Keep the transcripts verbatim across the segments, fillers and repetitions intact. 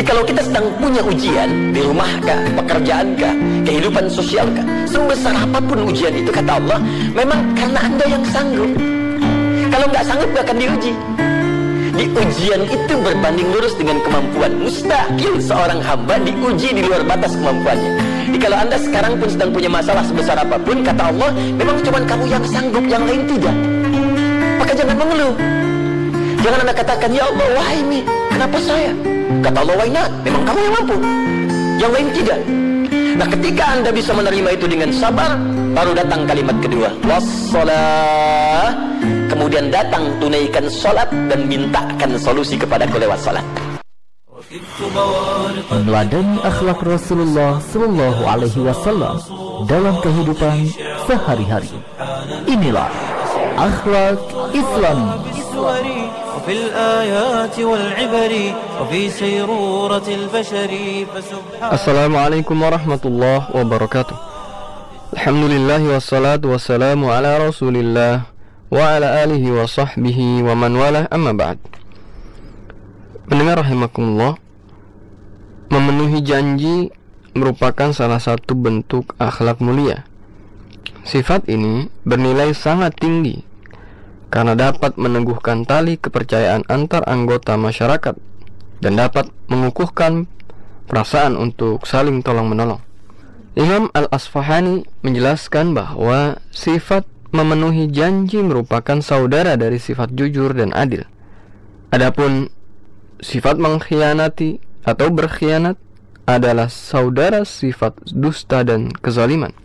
Jadi kalau kita sedang punya ujian di rumah kah, pekerjaan kah, kehidupan sosial kah, sebesar apapun ujian itu, kata Allah, memang karena Anda yang sanggup. Kalau nggak sanggup nggak akan diuji. Di ujian itu berbanding lurus dengan kemampuan. Mustahil seorang hamba diuji di luar batas kemampuannya. Jadi kalau Anda sekarang pun sedang punya masalah sebesar apapun, kata Allah, memang cuma kamu yang sanggup, yang lain tidak. Maka jangan mengeluh. Jangan Anda katakan, ya Allah, why me? Kenapa saya? Kata Allah, why not? Memang kamu yang mampu, yang lain tidak. Nah, ketika Anda bisa menerima itu dengan sabar, baru datang kalimat kedua, wassalah. Kemudian datang tunaikan salat dan mintakan solusi kepadaku lewat salat. Meneladani akhlak Rasulullah Sallallahu Alaihi Wasallam dalam kehidupan sehari-hari. Inilah akhlak Islam. وفي الآيات والعبر وفي سيرورة البشر فسبحان. السلام عليكم ورحمة الله وبركاته. الحمد لله والصلاة والسلام على رسول الله وعلى آله وصحبه ومن والاه أما بعد. Pendengar rahimakumullah, memenuhi janji merupakan salah satu bentuk akhlak mulia. Sifat ini bernilai sangat tinggi karena dapat meneguhkan tali kepercayaan antar anggota masyarakat dan dapat mengukuhkan perasaan untuk saling tolong-menolong. Imam Al-Asfahani menjelaskan bahwa sifat memenuhi janji merupakan saudara dari sifat jujur dan adil. Adapun sifat mengkhianati atau berkhianat adalah saudara sifat dusta dan kezaliman.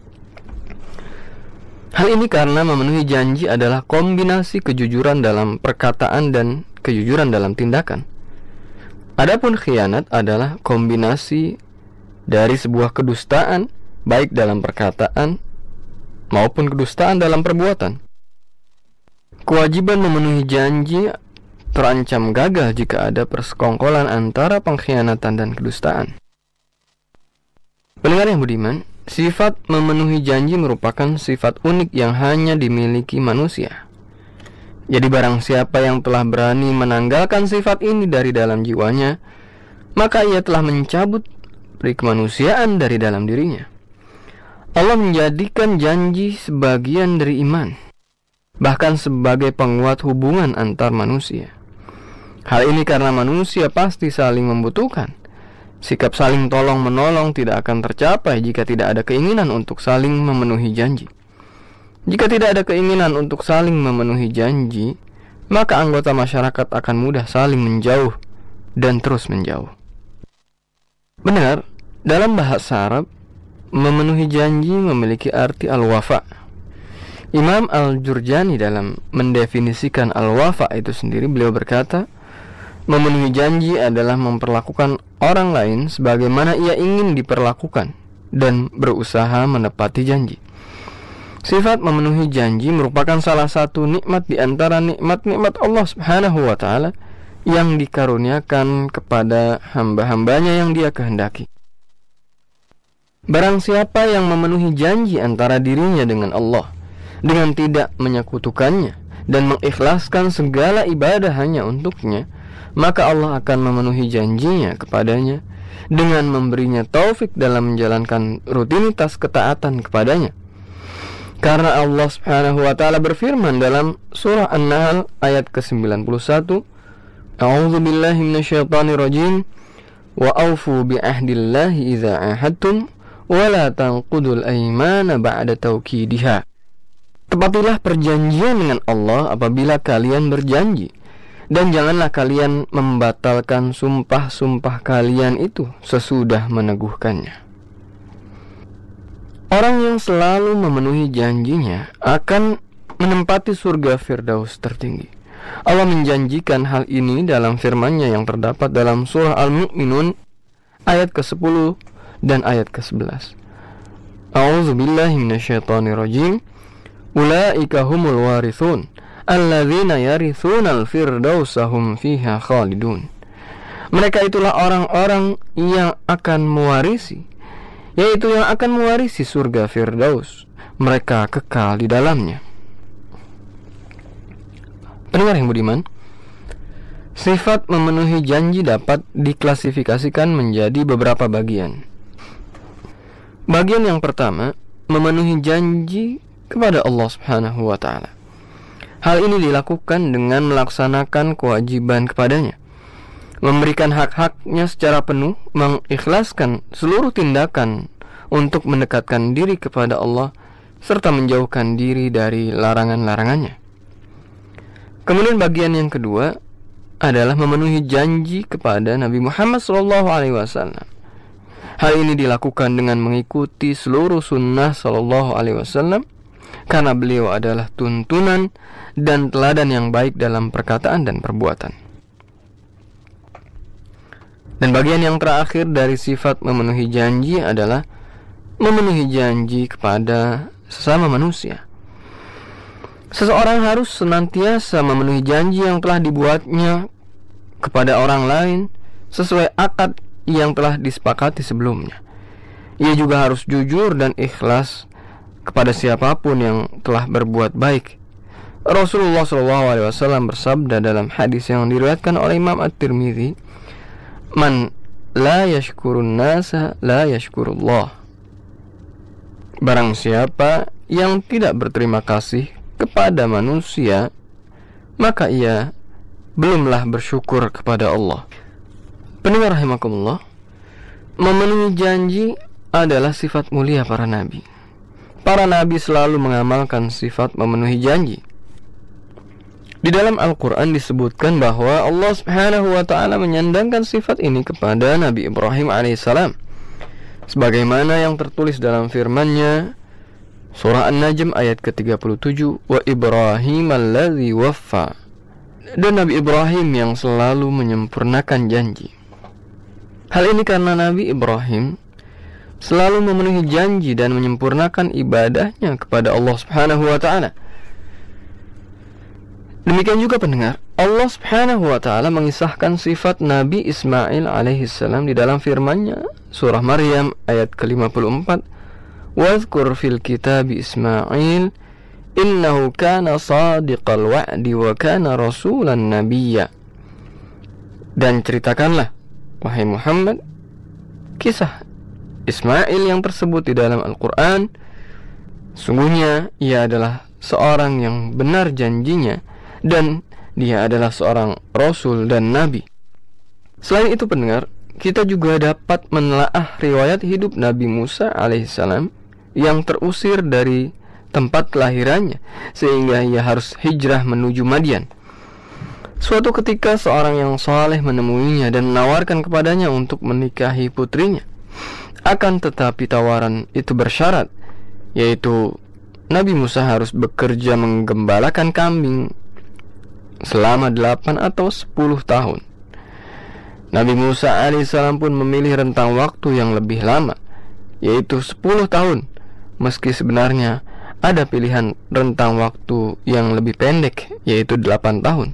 Hal ini karena memenuhi janji adalah kombinasi kejujuran dalam perkataan dan kejujuran dalam tindakan. Adapun khianat adalah kombinasi dari sebuah kedustaan baik dalam perkataan maupun kedustaan dalam perbuatan. Kewajiban memenuhi janji terancam gagal jika ada persekongkolan antara pengkhianatan dan kedustaan. Pendengar yang budiman, sifat memenuhi janji merupakan sifat unik yang hanya dimiliki manusia. Jadi barang siapa yang telah berani menanggalkan sifat ini dari dalam jiwanya, maka ia telah mencabut peri kemanusiaan dari dalam dirinya. Allah menjadikan janji sebagian dari iman, bahkan sebagai penguat hubungan antar manusia. Hal ini karena manusia pasti saling membutuhkan. Sikap saling tolong-menolong tidak akan tercapai jika tidak ada keinginan untuk saling memenuhi janji. Jika tidak ada keinginan untuk saling memenuhi janji, maka anggota masyarakat akan mudah saling menjauh dan terus menjauh. Benar, dalam bahasa Arab, memenuhi janji memiliki arti al-wafa. Imam Al-Jurjani dalam mendefinisikan al-wafa itu sendiri, beliau berkata, memenuhi janji adalah memperlakukan orang lain sebagaimana ia ingin diperlakukan dan berusaha menepati janji. Sifat memenuhi janji merupakan salah satu nikmat di antara nikmat-nikmat Allah Subhanahu wa taala yang dikaruniakan kepada hamba-hambanya yang Dia kehendaki. Barang siapa yang memenuhi janji antara dirinya dengan Allah dengan tidak menyekutukannya dan mengikhlaskan segala ibadah hanya untuknya, maka Allah akan memenuhi janjinya kepadanya dengan memberinya taufik dalam menjalankan rutinitas ketaatan kepadanya. Karena Allah Subhanahu wa taala berfirman dalam surah An-Nahl ayat ke sembilan puluh satu, A'udzu billahi minasyaitonir rajim, wa aufu bi ahdillahi idza ahadtum wa la tanqudul aymana ba'da tawkidiha. Tepatilah perjanjian dengan Allah apabila kalian berjanji, dan janganlah kalian membatalkan sumpah-sumpah kalian itu sesudah meneguhkannya. Orang yang selalu memenuhi janjinya akan menempati surga Firdaus tertinggi. Allah menjanjikan hal ini dalam firman-Nya yang terdapat dalam surah Al-Mu'minun ayat ke sepuluh dan ayat ke sebelas. A'udzu billahi minasyaitonir rajim. Ulaika humul warithun alladzina yarithunal firdausa hum fiha khalidun. Mereka itulah orang-orang yang akan mewarisi, yaitu yang akan mewarisi surga Firdaus. Mereka kekal di dalamnya. Pendengar yang budiman, Sifat memenuhi janji dapat diklasifikasikan menjadi beberapa bagian. Bagian yang pertama, memenuhi janji kepada Allah Subhanahu wa taala. Hal ini dilakukan dengan melaksanakan kewajiban kepadanya, memberikan hak-haknya secara penuh, mengikhlaskan seluruh tindakan untuk mendekatkan diri kepada Allah, serta menjauhkan diri dari larangan-larangannya. Kemudian bagian yang kedua adalah memenuhi janji kepada Nabi Muhammad shallallahu alaihi wasallam. Hal ini dilakukan dengan mengikuti seluruh sunnah shallallahu alaihi wasallam, karena beliau adalah tuntunan dan teladan yang baik dalam perkataan dan perbuatan. Dan bagian yang terakhir dari sifat memenuhi janji adalah memenuhi janji kepada sesama manusia. Seseorang harus senantiasa memenuhi janji yang telah dibuatnya kepada orang lain sesuai akad yang telah disepakati sebelumnya. Ia juga harus jujur dan ikhlas kepada siapapun yang telah berbuat baik. Rasulullah shallallahu alaihi wasallam bersabda dalam hadis yang diriwayatkan oleh Imam At-Tirmidzi, "Man la yashkurun nasa la yashkurullah." Barang siapa yang tidak berterima kasih kepada manusia, maka ia belumlah bersyukur kepada Allah. Pendengar rahimakumullah, memenuhi janji adalah sifat mulia para nabi. Para nabi selalu mengamalkan sifat memenuhi janji. Di dalam Al-Quran disebutkan bahwa Allah Subhanahu wa ta'ala menyandangkan sifat ini kepada Nabi Ibrahim alaihissalam, sebagaimana yang tertulis dalam firman-Nya surah An-Najm ayat ke tiga puluh tujuh, wa Ibrahim alladzi waffa, dan Nabi Ibrahim yang selalu menyempurnakan janji. Hal ini karena Nabi Ibrahim selalu memenuhi janji dan menyempurnakan ibadahnya kepada Allah Subhanahu wa ta'ala. Demikian juga pendengar, Allah Subhanahu wa ta'ala mengisahkan sifat Nabi Ismail alaihissalam di dalam firman-Nya surah Maryam ayat ke lima puluh empat, "Wadhkur fil kitabi Ismail innahu kana sadiqal wa'di wa kana rasulan nabiyya." Dan ceritakanlah, wahai Muhammad, kisah Ismail yang tersebut di dalam Al-Quran. Sungguhnya ia adalah seorang yang benar janjinya, dan dia adalah seorang Rasul dan Nabi. Selain itu pendengar, kita juga dapat menelaah riwayat hidup Nabi Musa alaihissalam yang terusir dari tempat kelahirannya, sehingga ia harus hijrah menuju Madian. Suatu ketika seorang yang saleh menemuinya dan menawarkan kepadanya untuk menikahi putrinya. Akan tetapi tawaran itu bersyarat, yaitu Nabi Musa harus bekerja menggembalakan kambing selama delapan atau sepuluh tahun. Nabi Musa alaihissalam pun memilih rentang waktu yang lebih lama, yaitu sepuluh tahun, meski sebenarnya ada pilihan rentang waktu yang lebih pendek, yaitu delapan tahun.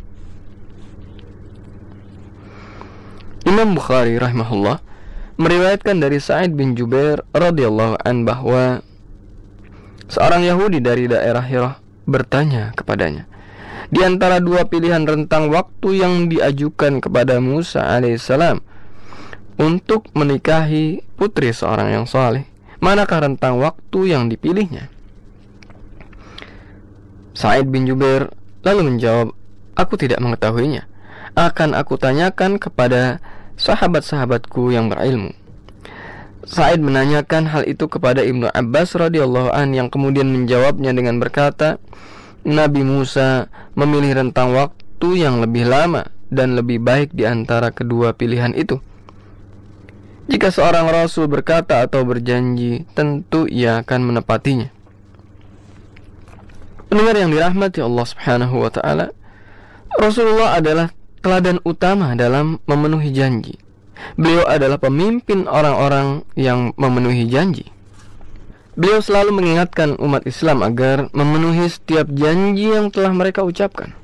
Imam Bukhari rahimahullah meriwayatkan dari Sa'id bin Jubair radhiyallahu an bahwa seorang Yahudi dari daerah Hirah bertanya kepadanya, di antara dua pilihan rentang waktu yang diajukan kepada Musa alaihissalam untuk menikahi putri seorang yang saleh, manakah rentang waktu yang dipilihnya? Sa'id bin Jubair lalu menjawab, "Aku tidak mengetahuinya. Akan aku tanyakan kepada sahabat-sahabatku yang berilmu." Sa'id menanyakan hal itu kepada Ibnu Abbas radhiyallahu an, yang kemudian menjawabnya dengan berkata, Nabi Musa memilih rentang waktu yang lebih lama dan lebih baik di antara kedua pilihan itu. Jika seorang Rasul berkata atau berjanji, tentu ia akan menepatinya. Pendengar yang dirahmati Allah Subhanahu wa ta'ala, Rasulullah adalah teladan utama dalam memenuhi janji. Beliau adalah pemimpin orang-orang yang memenuhi janji. Beliau selalu mengingatkan umat Islam agar memenuhi setiap janji yang telah mereka ucapkan.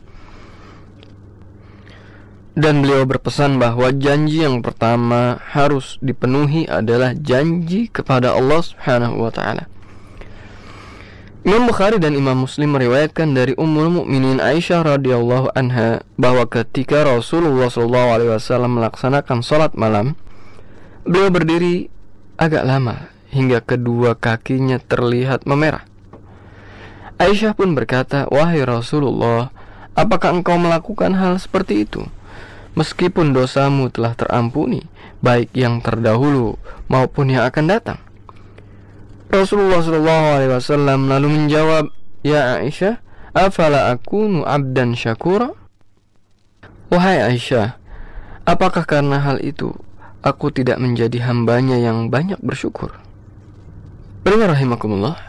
Dan beliau berpesan bahwa janji yang pertama harus dipenuhi adalah janji kepada Allah Subhanahu wa ta'ala. Imam Bukhari dan Imam Muslim meriwayatkan dari Ummul Mukminin Aisyah radhiyallahu anha bahwa ketika Rasulullah shallallahu alaihi wasallam melaksanakan sholat malam, beliau berdiri agak lama hingga kedua kakinya terlihat memerah. Aisyah pun berkata, "Wahai Rasulullah, apakah engkau melakukan hal seperti itu? Meskipun dosamu telah terampuni, baik yang terdahulu maupun yang akan datang." Rasulullah shallallahu alaihi wasallam lalu menjawab, "Ya Aisyah, afala akunu abdan syakura?" Wahai Aisyah, apakah karena hal itu aku tidak menjadi hambanya yang banyak bersyukur? Pendengar rahimakumullah,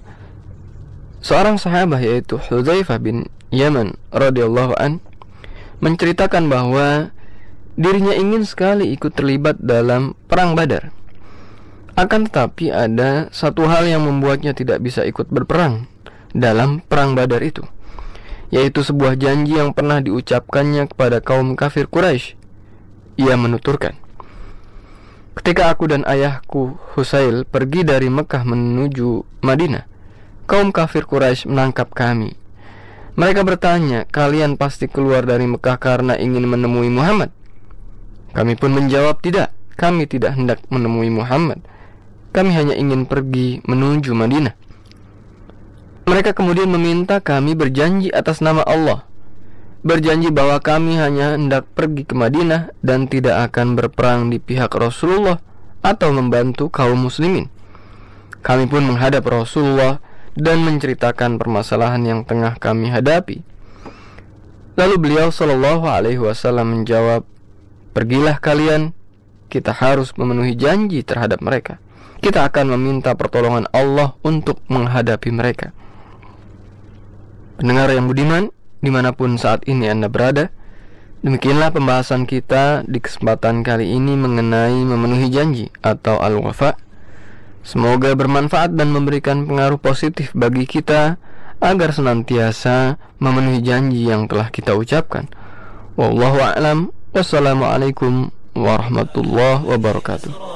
seorang sahabat yaitu Hudzaifah bin Yaman radhiyallahu an menceritakan bahwa dirinya ingin sekali ikut terlibat dalam perang Badar. Akan tetapi ada satu hal yang membuatnya tidak bisa ikut berperang dalam perang Badar itu, yaitu sebuah janji yang pernah diucapkannya kepada kaum kafir Quraisy. Ia menuturkan, "Ketika aku dan ayahku Husail pergi dari Mekah menuju Madinah, kaum kafir Quraisy menangkap kami. Mereka bertanya, 'Kalian pasti keluar dari Mekah karena ingin menemui Muhammad?' Kami pun menjawab, 'Tidak, kami tidak hendak menemui Muhammad. Kami hanya ingin pergi menuju Madinah.' Mereka kemudian meminta kami berjanji atas nama Allah, berjanji bahwa kami hanya hendak pergi ke Madinah dan tidak akan berperang di pihak Rasulullah atau membantu kaum muslimin. Kami pun menghadap Rasulullah dan menceritakan permasalahan yang tengah kami hadapi. Lalu beliau sallallahu alaihi wasallam menjawab, 'Pergilah kalian, kita harus memenuhi janji terhadap mereka. Kita akan meminta pertolongan Allah untuk menghadapi mereka.'" Pendengar yang budiman, dimanapun saat ini Anda berada, demikianlah pembahasan kita di kesempatan kali ini mengenai memenuhi janji atau al-wafa. Semoga bermanfaat dan memberikan pengaruh positif bagi kita agar senantiasa memenuhi janji yang telah kita ucapkan. Wallahu a'lam. Wassalamualaikum warahmatullahi wabarakatuh.